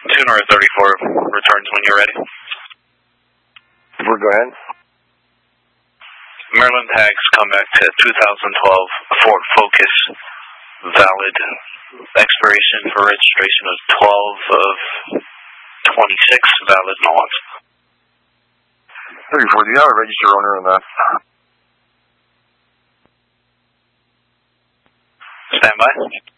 Tuner 34 returns when you're ready. Go ahead. Maryland tags come back to 2012 Ford Focus, valid. Expiration for registration of 12/26, valid no loss. 34, do you have a registered owner on that? Stand by.